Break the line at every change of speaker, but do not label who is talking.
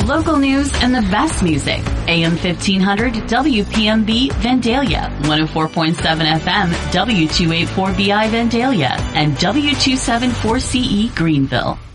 Local news and the best music. AM 1500 WPMB Vandalia, 104.7 FM W284BI Vandalia, and W274CE Greenville.